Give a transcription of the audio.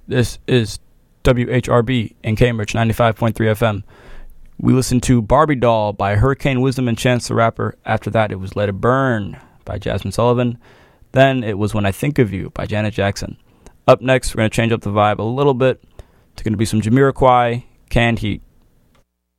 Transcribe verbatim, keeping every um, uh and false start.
This is W H R B in Cambridge, ninety-five point three F M. We listened to Barbie Doll by Hurricane Wisdom and Chance the Rapper. After that, it was Let It Burn by Jasmine Sullivan. Then it was When I Think of You by Janet Jackson. Up next, we're going to change up the vibe a little bit. It's going to be some Jamiroquai, Canned Heat.